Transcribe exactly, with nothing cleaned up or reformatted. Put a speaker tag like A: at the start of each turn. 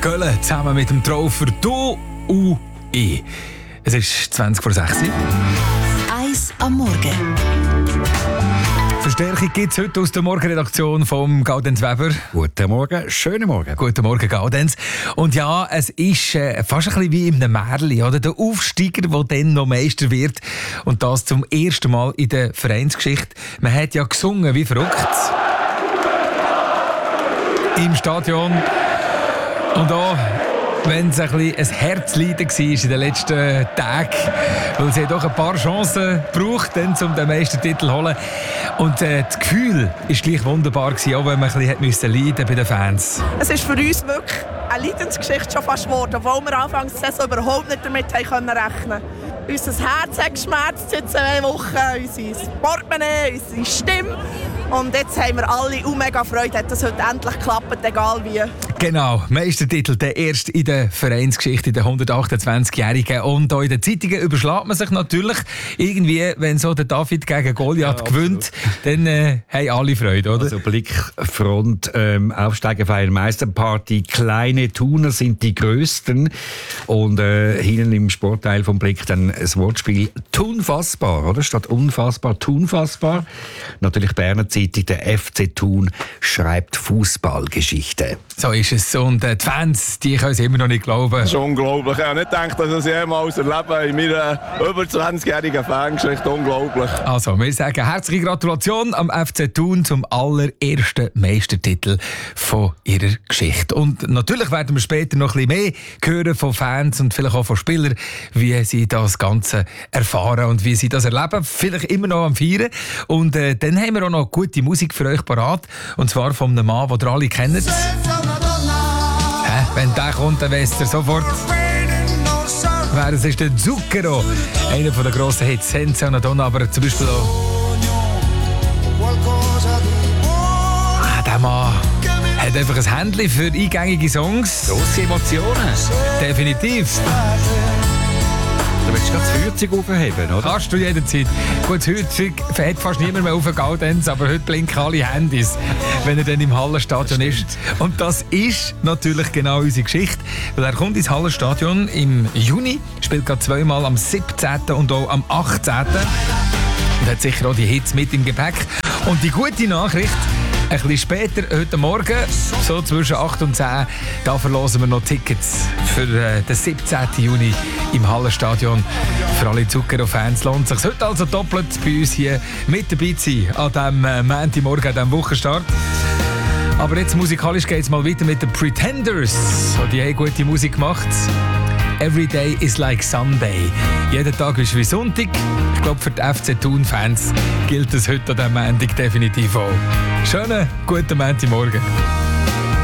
A: Gölle zusammen mit dem Traufer Du und ich. Es ist zwanzig vor sechs.
B: Eis am Morgen.
A: Verstärkung gibt es heute aus der Morgenredaktion von Gaudenz Weber.
C: Guten Morgen, schönen Morgen.
A: Guten Morgen, Gaudenz. Und ja, es ist äh, fast ein bisschen wie in einem Märchen, oder? Der Aufsteiger, der dann noch Meister wird. Und das zum ersten Mal in der Vereinsgeschichte. Man hat ja gesungen wie verrückt. Im Stadion. Und auch wenn es ein, bisschen ein Herzleiden war in den letzten Tagen, weil sie doch ein paar Chancen braucht, um den Meistertitel zu holen. Und äh, das Gefühl war gleich wunderbar, gewesen, auch wenn man ein bisschen leiden bei den Fans.
D: Es ist für uns wirklich eine Leidensgeschichte schon fast geworden, obwohl wir anfangs der Saison überhaupt nicht damit rechnen konnten. Unser Herz hat geschmerzt in zwei Wochen, unser Portemonnaie, unsere Stimme. Und jetzt haben wir alle auch mega Freude, dass das heute endlich klappt, egal wie.
A: Genau, Meistertitel, der erste in der Vereinsgeschichte, der hundertachtundzwanzigjährigen. Und auch in den Zeitungen überschlägt man sich natürlich irgendwie, wenn so der David gegen Goliath ja, gewinnt, dann äh, haben alle Freude, oder?
C: Also Blickfront, ähm, Aufsteigerfeier, Meisterparty, kleine Thuner sind die grössten. Und äh, hinten im Sportteil vom Blick dann das Wortspiel «Tunfassbar», oder? Statt «unfassbar», «tunfassbar». Natürlich Berner Zeitung, der F C Thun schreibt Fußballgeschichte.
A: So ist es. Und äh, die Fans, die können es immer noch nicht glauben.
E: Das ist unglaublich. Ich habe nicht gedacht, dass ich das jemals erlebe in meiner über zwanzigjährigen Fangeschichte. Unglaublich.
A: Also, wir sagen herzliche Gratulation am F C Thun zum allerersten Meistertitel von ihrer Geschichte. Und natürlich werden wir später noch ein bisschen mehr hören von Fans und vielleicht auch von Spielern, wie sie das Ganze erfahren und wie sie das erleben. Vielleicht immer noch am Feiern. Und äh, dann haben wir auch noch gute Musik für euch parat. Und zwar von einem Mann, den ihr alle kennt. Hä? Wenn der kommt, dann wisst ihr sofort. Wer es ist der Zucchero. Einer der grossen Hits. Senza una Donna, aber zum Beispiel auch. Ah, der Mann hat einfach ein Händchen für eingängige Songs.
C: Grosse Emotionen.
A: Definitiv.
C: Du willst gerade das Feuerzeug aufheben, oder?
A: Kannst du jederzeit. Gut, heute hat fast niemand mehr auf den Gaudenz, aber heute blinken alle Handys, wenn er dann im Hallenstadion ist. Und das ist natürlich genau unsere Geschichte, weil er kommt ins Hallenstadion im Juni, spielt gerade zweimal am siebzehnten und auch am achtzehnten und hat sicher auch die Hits mit im Gepäck. Und die gute Nachricht: ein bisschen später, heute Morgen, so zwischen acht und zehn, da verlosen wir noch Tickets für äh, den siebzehnten Juni im Hallenstadion. Für alle Zucchero-Fans lohnt es sich heute also doppelt bei uns hier mit dabei zu sein an diesem äh, Montagmorgen, an diesem Wochenstart. Aber jetzt musikalisch geht es mal weiter mit den Pretenders. Die haben gute Musik gemacht. Every day is like Sunday. Jeden Tag ist wie Sonntag. Ich glaube, für die F C Thun-Fans gilt es heute an diesem Montag definitiv auch. Schönen guten Montagmorgen.